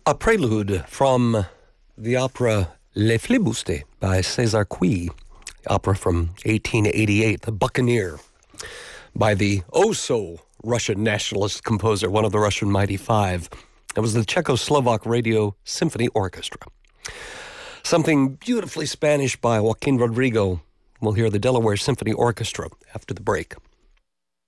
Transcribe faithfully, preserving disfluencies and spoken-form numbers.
A prelude from the opera Les Flibustiers by César Cui, opera from eighteen eighty-eight, The Buccaneer, by the oh-so-Russian nationalist composer, one of the Russian Mighty Five. It was the Czechoslovak Radio Symphony Orchestra. Something beautifully Spanish by Joaquin Rodrigo. We'll hear the Delaware Symphony Orchestra after the break.